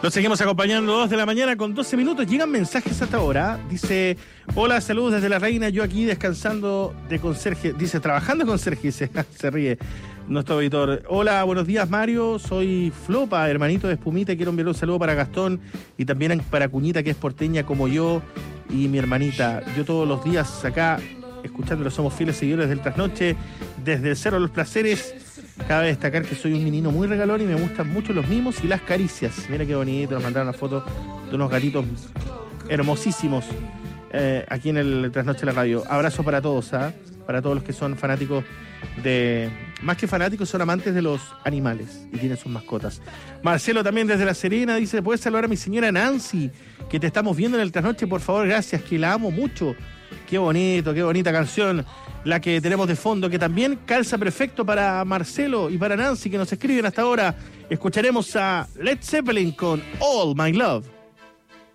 Los seguimos acompañando 2 de la mañana con 12 minutos. Llegan mensajes hasta ahora. Dice, hola, saludos desde La Reina. Yo aquí descansando de conserje. Dice, trabajando con conserje. Se ríe nuestro auditor. Hola, buenos días, Mario. Soy Flopa, hermanito de Espumita. Quiero enviar un saludo para Gastón y también para Cuñita, que es porteña como yo y mi hermanita. Yo todos los días acá, escuchándolo, somos fieles seguidores del Trasnoche. Desde el Cerro de los Placeres. Cabe destacar que soy un menino muy regalón y me gustan mucho los mimos y las caricias. Mira qué bonito, nos mandaron una foto de unos gatitos hermosísimos aquí en el Trasnoche de la Radio. Abrazo para todos, para todos los que son fanáticos de... Más que fanáticos, son amantes de los animales y tienen sus mascotas. Marcelo también desde La Serena dice, ¿puedes saludar a mi señora Nancy, que te estamos viendo en el Trasnoche? Por favor, gracias, que la amo mucho. Qué bonito, qué bonita canción la que tenemos de fondo, que también calza perfecto para Marcelo y para Nancy, que nos escriben hasta ahora. Escucharemos a Led Zeppelin con All My Love.